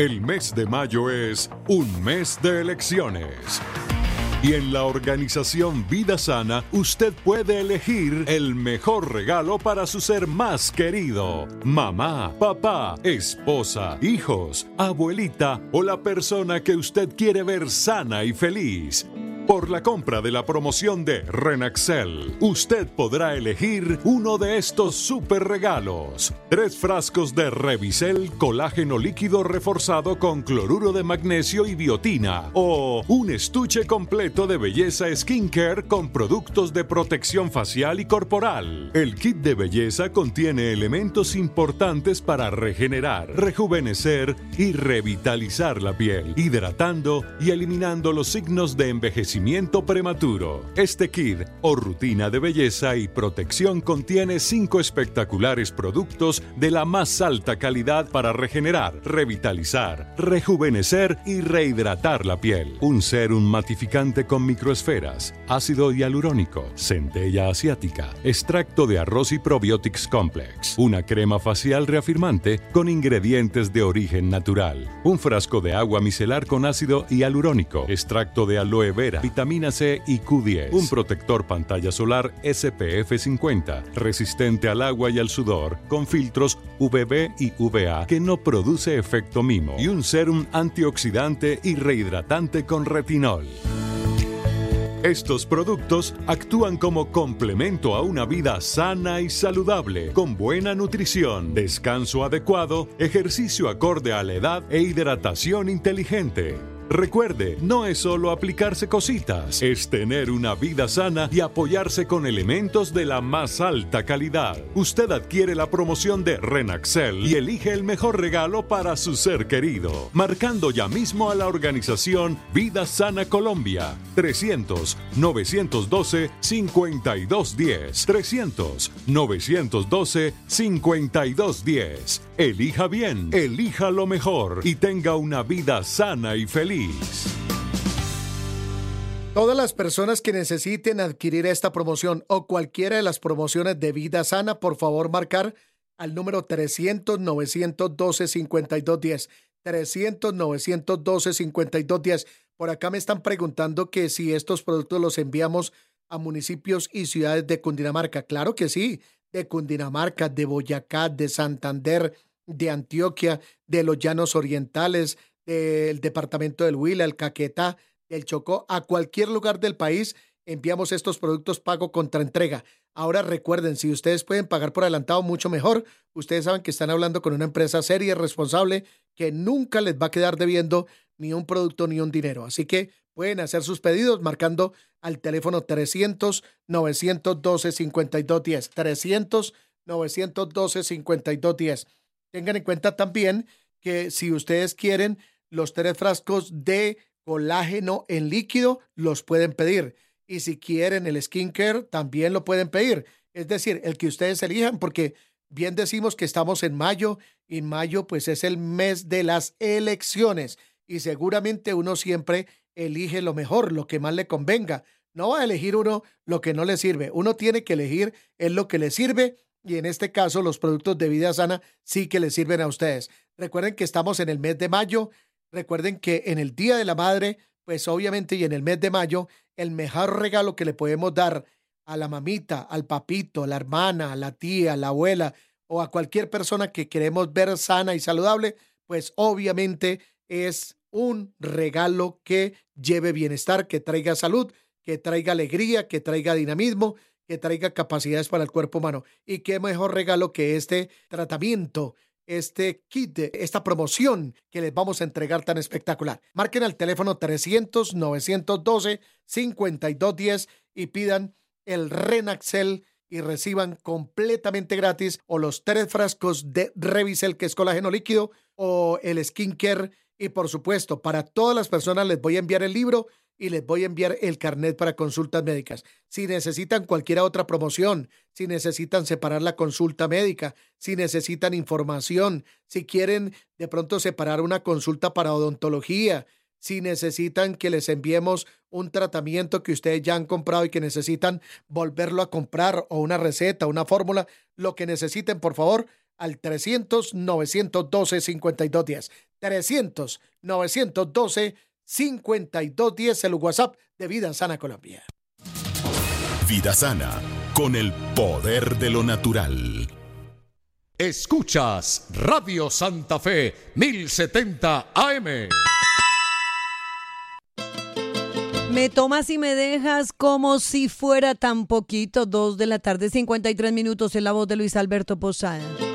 El mes de mayo es un mes de elecciones. Y en la organización Vida Sana, usted puede elegir el mejor regalo para su ser más querido. Mamá, papá, esposa, hijos, abuelita o la persona que usted quiere ver sana y feliz. Por la compra de la promoción de Renaxel, usted podrá elegir uno de estos super regalos. 3 frascos de Revicel colágeno líquido reforzado con cloruro de magnesio y biotina. O un estuche completo de belleza skincare con productos de protección facial y corporal. El kit de belleza contiene elementos importantes para regenerar, rejuvenecer y revitalizar la piel, hidratando y eliminando los signos de envejecimiento prematuro. Este kit o rutina de belleza y protección contiene 5 espectaculares productos de la más alta calidad para regenerar, revitalizar, rejuvenecer y rehidratar la piel. Un serum matificante con microesferas, ácido hialurónico, centella asiática, extracto de arroz y probiotics complex, una crema facial reafirmante con ingredientes de origen natural, un frasco de agua micelar con ácido hialurónico, extracto de aloe vera, vitamina C y Q10, un protector pantalla solar SPF 50, resistente al agua y al sudor, con filtros UVB y UVA que no produce efecto mimo, y un serum antioxidante y rehidratante con retinol. Estos productos actúan como complemento a una vida sana y saludable, con buena nutrición, descanso adecuado, ejercicio acorde a la edad e hidratación inteligente. Recuerde, no es solo aplicarse cositas, es tener una vida sana y apoyarse con elementos de la más alta calidad. Usted adquiere la promoción de Renaxel y elige el mejor regalo para su ser querido, marcando ya mismo a la organización Vida Sana Colombia. 300-912-5210. 300-912-5210. Elija bien, elija lo mejor y tenga una vida sana y feliz. Todas las personas que necesiten adquirir esta promoción o cualquiera de las promociones de Vida Sana, por favor marcar al número 300-912-5210. 300-912-5210. Por acá me están preguntando que si estos productos los enviamos a municipios y ciudades de Cundinamarca. Claro que sí, de Cundinamarca, de Boyacá, de Santander, de Antioquia, de los Llanos Orientales, del departamento del Huila, el Caquetá, del Chocó, a cualquier lugar del país enviamos estos productos pago contra entrega. Ahora recuerden, si ustedes pueden pagar por adelantado, mucho mejor. Ustedes saben que están hablando con una empresa seria y responsable que nunca les va a quedar debiendo ni un producto ni un dinero. Así que pueden hacer sus pedidos marcando al teléfono 300-912-5210. 300-912-5210. Tengan en cuenta también que si ustedes quieren los 3 frascos de colágeno en líquido, los pueden pedir. Y si quieren el skincare, también lo pueden pedir. Es decir, el que ustedes elijan, porque bien decimos que estamos en mayo, y mayo pues es el mes de las elecciones. Y seguramente uno siempre elige lo mejor, lo que más le convenga. No va a elegir uno lo que no le sirve. Uno tiene que elegir es lo que le sirve. Y en este caso, los productos de Vida Sana sí que les sirven a ustedes. Recuerden que estamos en el mes de mayo. Recuerden que en el Día de la Madre, pues obviamente, y en el mes de mayo, el mejor regalo que le podemos dar a la mamita, al papito, a la hermana, a la tía, a la abuela o a cualquier persona que queremos ver sana y saludable, pues obviamente es un regalo que lleve bienestar, que traiga salud, que traiga alegría, que traiga dinamismo, que traiga capacidades para el cuerpo humano. Y qué mejor regalo que este tratamiento, este kit, esta promoción que les vamos a entregar tan espectacular. Marquen al teléfono 300-912-5210 y pidan el Renaxel y reciban completamente gratis o los 3 frascos de Revicel, que es colágeno líquido, o el skincare. Y por supuesto, para todas las personas les voy a enviar el libro y les voy a enviar el carnet para consultas médicas. Si necesitan cualquier otra promoción, si necesitan separar la consulta médica, si necesitan información, si quieren de pronto separar una consulta para odontología, si necesitan que les enviemos un tratamiento que ustedes ya han comprado y que necesitan volverlo a comprar, o una receta, una fórmula, lo que necesiten, por favor, al 300-912-5210. 300-912-5210, el WhatsApp de Vida Sana Colombia. Vida Sana, con el poder de lo natural. Escuchas Radio Santa Fe 1070 AM. Me tomas y me dejas como si fuera tan poquito. 2 de la tarde, 53 minutos, en la voz de Luis Alberto Posada.